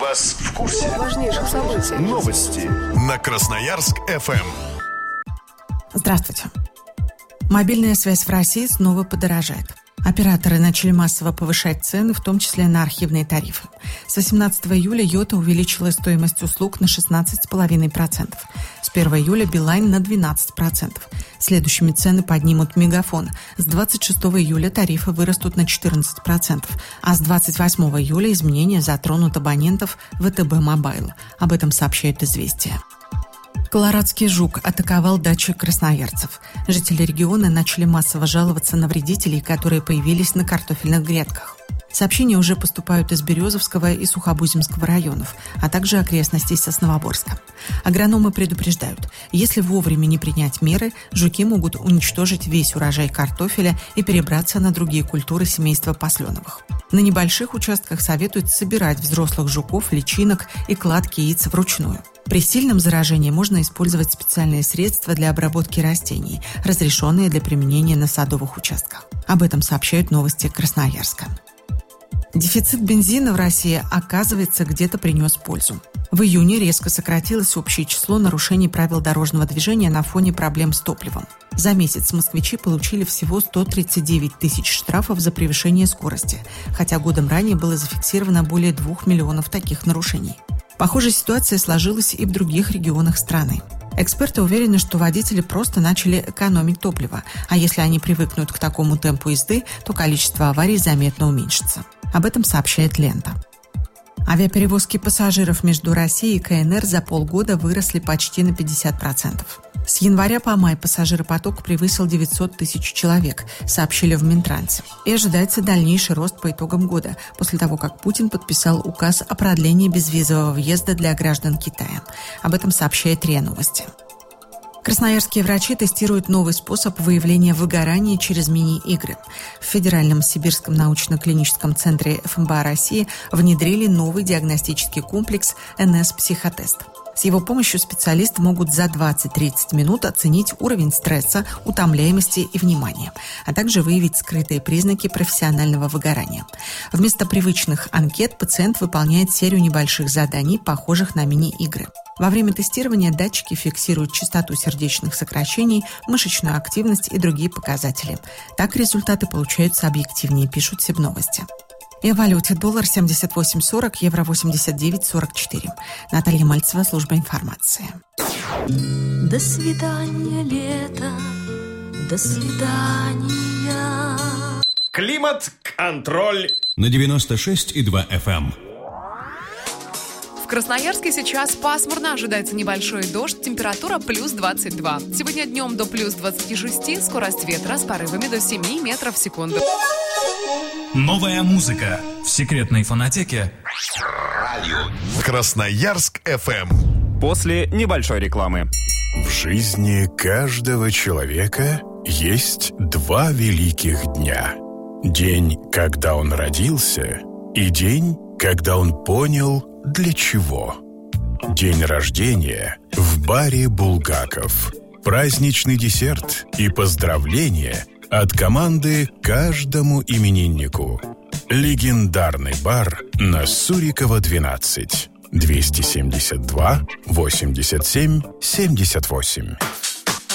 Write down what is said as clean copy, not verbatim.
вас в курсе важнейших событий. Новости на Красноярск-ФМ. Здравствуйте. Мобильная связь в России снова подорожает. Операторы начали массово повышать цены, в том числе на архивные тарифы. С 18 июля Йота увеличила стоимость услуг на 16,5%. С 1 июля Билайн на 12%. Следующими цены поднимут Мегафон. С 26 июля тарифы вырастут на 14%, а с 28 июля изменения затронут абонентов ВТБ Мобайл. Об этом сообщают «Известия». Колорадский жук атаковал дачи красноярцев. Жители региона начали массово жаловаться на вредителей, которые появились на картофельных грядках. Сообщения уже поступают из Березовского и Сухобузимского районов, а также окрестностей Сосновоборска. Агрономы предупреждают, если вовремя не принять меры, жуки могут уничтожить весь урожай картофеля и перебраться на другие культуры семейства посленовых. На небольших участках советуют собирать взрослых жуков, личинок и кладки яиц вручную. При сильном заражении можно использовать специальные средства для обработки растений, разрешенные для применения на садовых участках. Об этом сообщают новости Красноярска. Дефицит бензина в России, оказывается, где-то принес пользу. В июне резко сократилось общее число нарушений правил дорожного движения на фоне проблем с топливом. За месяц москвичи получили всего 139 тысяч штрафов за превышение скорости, хотя годом ранее было зафиксировано более 2 миллионов таких нарушений. Похожая ситуация сложилась и в других регионах страны. Эксперты уверены, что водители просто начали экономить топливо, а если они привыкнут к такому темпу езды, то количество аварий заметно уменьшится. Об этом сообщает «Лента». Авиаперевозки пассажиров между Россией и КНР за полгода выросли почти на 50%. С января по май пассажиропоток превысил 900 тысяч человек, сообщили в Минтрансе. И ожидается дальнейший рост по итогам года, после того, как Путин подписал указ о продлении безвизового въезда для граждан Китая. Об этом сообщает РИА Новости. Красноярские врачи тестируют новый способ выявления выгорания через мини-игры. В Федеральном Сибирском научно-клиническом центре ФМБА России внедрили новый диагностический комплекс НС-психотест. С его помощью специалисты могут за 20-30 минут оценить уровень стресса, утомляемости и внимания, а также выявить скрытые признаки профессионального выгорания. Вместо привычных анкет пациент выполняет серию небольших заданий, похожих на мини-игры. Во время тестирования датчики фиксируют частоту сердечных сокращений, мышечную активность и другие показатели. Так результаты получаются объективнее, пишут Сибновости. И о валюте: доллар 78.40, евро 89.44. Наталья Мальцева, служба информации. До свидания, лето, до свидания. Климат-контроль на 96,2 FM. В Красноярске сейчас пасмурно, ожидается небольшой дождь, температура плюс 22. Сегодня днем до плюс 26, скорость ветра с порывами до 7 метров в секунду. Новая музыка в секретной фонотеке Красноярск-ФМ. После небольшой рекламы. В жизни каждого человека есть два великих дня. День, когда он родился, и день, когда он понял, для чего. День рождения в баре «Булгаков». Праздничный десерт и поздравления от команды каждому имениннику. Легендарный бар на Сурикова, 12. 272 87 78.